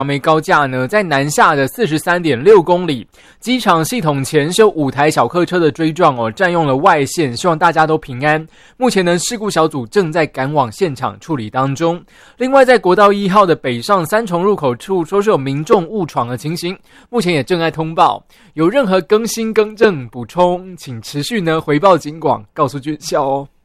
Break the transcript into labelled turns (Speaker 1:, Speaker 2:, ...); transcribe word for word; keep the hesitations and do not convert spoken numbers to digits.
Speaker 1: 梅高架呢，在南下的 四十三点六公里，机场系统前是有五台小客车的追撞哦，占用了外线，希望大家都平安。目前呢，事故小组正在赶往现场处理当中。另外，在国道一号的北上三重入口处，说是有民众误闯的情形，目前也正在通报。有任何更新、更正、补充，请持续呢回报警广，告诉军校哦。